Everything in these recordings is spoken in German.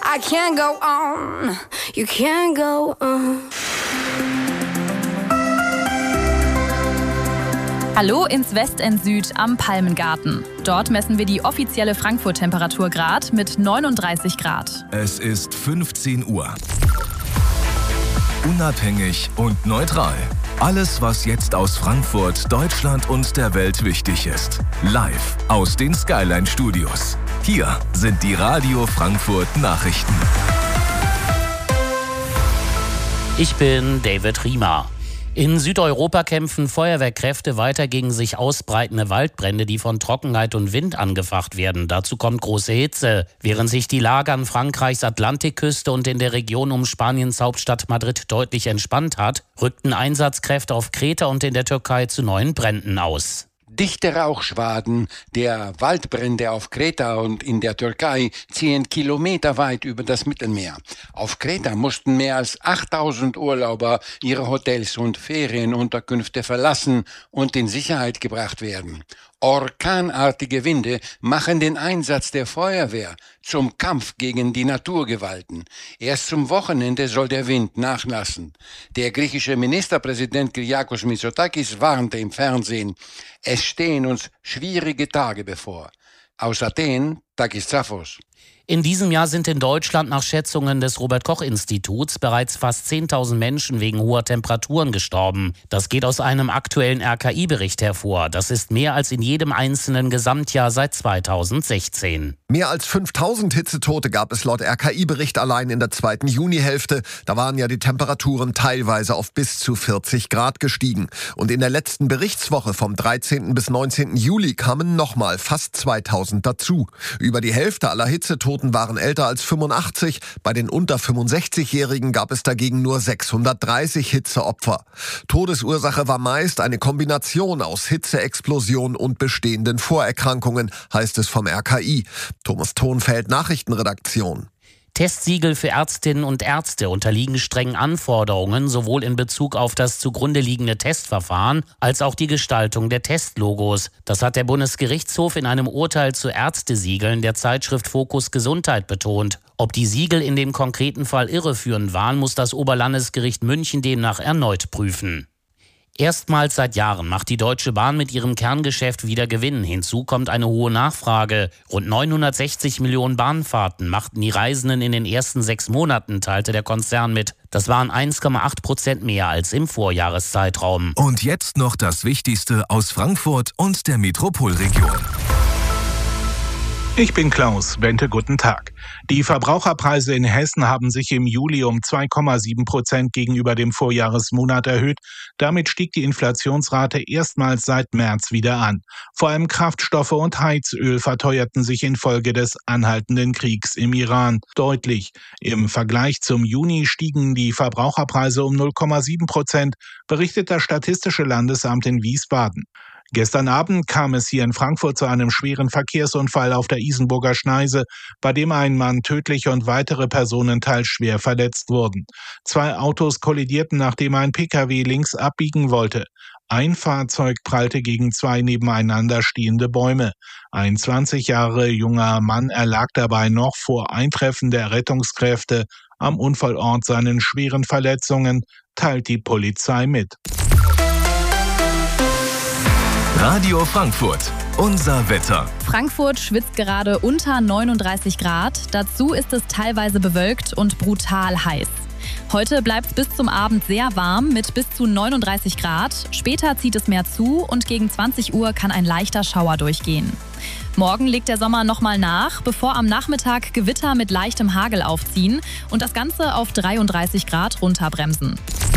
I can't go on, you can't go on. Hallo ins Westend Süd am Palmengarten. Dort messen wir die offizielle Frankfurt-Temperaturgrad mit 39 Grad. Es ist 15 Uhr. Unabhängig und neutral. Alles, was jetzt aus Frankfurt, Deutschland und der Welt wichtig ist. Live aus den Skyline Studios. Hier sind die Radio Frankfurt Nachrichten. Ich bin David Riemer. In Südeuropa kämpfen Feuerwehrkräfte weiter gegen sich ausbreitende Waldbrände, die von Trockenheit und Wind angefacht werden. Dazu kommt große Hitze. Während sich die Lage an Frankreichs Atlantikküste und in der Region um Spaniens Hauptstadt Madrid deutlich entspannt hat, rückten Einsatzkräfte auf Kreta und in der Türkei zu neuen Bränden aus. Dichte Rauchschwaden der Waldbrände auf Kreta und in der Türkei ziehen kilometerweit über das Mittelmeer. Auf Kreta mussten mehr als 8000 Urlauber ihre Hotels und Ferienunterkünfte verlassen und in Sicherheit gebracht werden. Orkanartige Winde machen den Einsatz der Feuerwehr zum Kampf gegen die Naturgewalten. Erst zum Wochenende soll der Wind nachlassen. Der griechische Ministerpräsident Kyriakos Mitsotakis warnte im Fernsehen, es stehen uns schwierige Tage bevor. Aus Athen, Takis Zaphos. In diesem Jahr sind in Deutschland nach Schätzungen des Robert-Koch-Instituts bereits fast 10.000 Menschen wegen hoher Temperaturen gestorben. Das geht aus einem aktuellen RKI-Bericht hervor. Das ist mehr als in jedem einzelnen Gesamtjahr seit 2016. Mehr als 5.000 Hitzetote gab es laut RKI-Bericht allein in der zweiten Junihälfte. Da waren ja die Temperaturen teilweise auf bis zu 40 Grad gestiegen. Und in der letzten Berichtswoche vom 13. bis 19. Juli kamen nochmal fast 2.000 dazu. Über die Hälfte aller Hitzetoten waren älter als 85. Bei den unter 65-Jährigen gab es dagegen nur 630 Hitzeopfer. Todesursache war meist eine Kombination aus Hitzeexplosion und bestehenden Vorerkrankungen, heißt es vom RKI. Thomas Thonfeld, Nachrichtenredaktion. Testsiegel für Ärztinnen und Ärzte unterliegen strengen Anforderungen, sowohl in Bezug auf das zugrunde liegende Testverfahren als auch die Gestaltung der Testlogos. Das hat der Bundesgerichtshof in einem Urteil zu Ärztesiegeln der Zeitschrift Fokus Gesundheit betont. Ob die Siegel in dem konkreten Fall irreführend waren, muss das Oberlandesgericht München demnach erneut prüfen. Erstmals seit Jahren macht die Deutsche Bahn mit ihrem Kerngeschäft wieder Gewinn. Hinzu kommt eine hohe Nachfrage. Rund 960 Millionen Bahnfahrten machten die Reisenden in den ersten 6 Monaten, teilte der Konzern mit. Das waren 1,8% mehr als im Vorjahreszeitraum. Und jetzt noch das Wichtigste aus Frankfurt und der Metropolregion. Ich bin Klaus, Bente, guten Tag. Die Verbraucherpreise in Hessen haben sich im Juli um 2,7% gegenüber dem Vorjahresmonat erhöht. Damit stieg die Inflationsrate erstmals seit März wieder an. Vor allem Kraftstoffe und Heizöl verteuerten sich infolge des anhaltenden Kriegs im Iran deutlich. Im Vergleich zum Juni stiegen die Verbraucherpreise um 0,7%, berichtet das Statistische Landesamt in Wiesbaden. Gestern Abend kam es hier in Frankfurt zu einem schweren Verkehrsunfall auf der Isenburger Schneise, bei dem ein Mann tödlich und weitere Personen teils schwer verletzt wurden. 2 Autos kollidierten, nachdem ein Pkw links abbiegen wollte. Ein Fahrzeug prallte gegen 2 nebeneinander stehende Bäume. Ein 20 Jahre junger Mann erlag dabei noch vor Eintreffen der Rettungskräfte am Unfallort seinen schweren Verletzungen, teilt die Polizei mit. Radio Frankfurt, unser Wetter. Frankfurt schwitzt gerade unter 39 Grad. Dazu ist es teilweise bewölkt und brutal heiß. Heute bleibt es bis zum Abend sehr warm mit bis zu 39 Grad. Später zieht es mehr zu und gegen 20 Uhr kann ein leichter Schauer durchgehen. Morgen legt der Sommer nochmal nach, bevor am Nachmittag Gewitter mit leichtem Hagel aufziehen und das Ganze auf 33 Grad runterbremsen.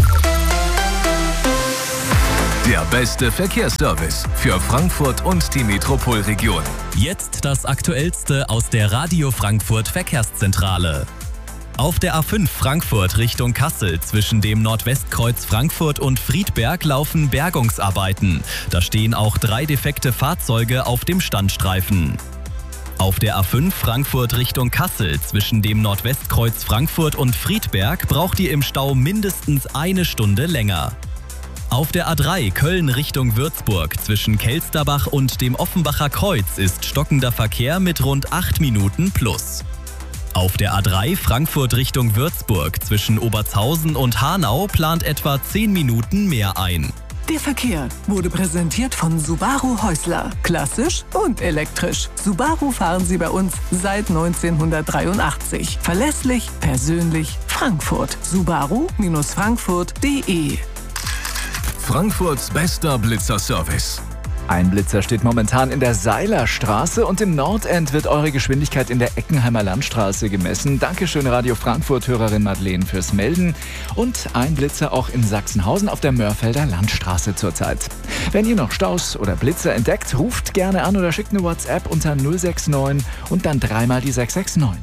Der beste Verkehrsservice für Frankfurt und die Metropolregion. Jetzt das Aktuellste aus der Radio Frankfurt Verkehrszentrale. Auf der A5 Frankfurt Richtung Kassel zwischen dem Nordwestkreuz Frankfurt und Friedberg laufen Bergungsarbeiten. Da stehen auch 3 defekte Fahrzeuge auf dem Standstreifen. Auf der A5 Frankfurt Richtung Kassel zwischen dem Nordwestkreuz Frankfurt und Friedberg braucht ihr im Stau mindestens 1 Stunde länger. Auf der A3 Köln Richtung Würzburg zwischen Kelsterbach und dem Offenbacher Kreuz ist stockender Verkehr mit rund 8 Minuten plus. Auf der A3 Frankfurt Richtung Würzburg zwischen Obertshausen und Hanau plant etwa 10 Minuten mehr ein. Der Verkehr wurde präsentiert von Subaru Häusler. Klassisch und elektrisch. Subaru fahren Sie bei uns seit 1983. Verlässlich, persönlich, Frankfurt. Subaru-Frankfurt.de. Frankfurts bester Blitzerservice. Ein Blitzer steht momentan in der Seilerstraße und im Nordend wird eure Geschwindigkeit in der Eckenheimer Landstraße gemessen. Dankeschön Radio Frankfurt-Hörerin Madeleine fürs Melden. Und ein Blitzer auch in Sachsenhausen auf der Mörfelder Landstraße zurzeit. Wenn ihr noch Staus oder Blitzer entdeckt, ruft gerne an oder schickt eine WhatsApp unter 069 und dann dreimal die 669.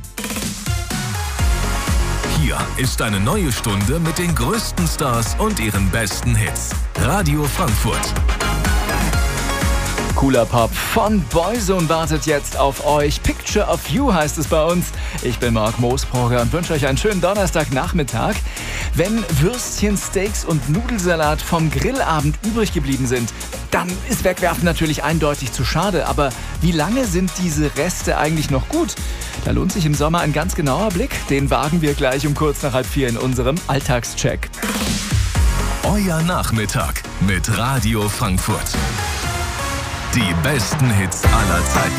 Hier ist eine neue Stunde mit den größten Stars und ihren besten Hits. Radio Frankfurt. Cooler Pop von Boyzone wartet jetzt auf euch. Picture of You heißt es bei uns. Ich bin Marc Moosbroger und wünsche euch einen schönen Donnerstagnachmittag. Wenn Würstchen, Steaks und Nudelsalat vom Grillabend übrig geblieben sind, dann ist Wegwerfen natürlich eindeutig zu schade. Aber wie lange sind diese Reste eigentlich noch gut? Da lohnt sich im Sommer ein ganz genauer Blick. Den wagen wir gleich um kurz nach 3:30 in unserem Alltagscheck. Euer Nachmittag mit Radio Frankfurt. Die besten Hits aller Zeiten.